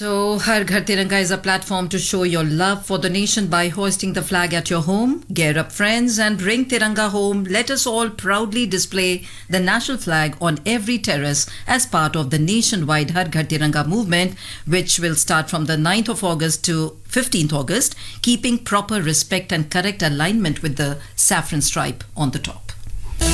So, Har Ghar Tiranga is a platform to show your love for the nation by hoisting the flag at your home. Gear up, friends, and bring Tiranga home. Let us all proudly display the national flag on every terrace as part of the nationwide Har Ghar Tiranga movement, which will start from the 9th of August to 15th August, keeping proper respect and correct alignment with the saffron stripe on the top.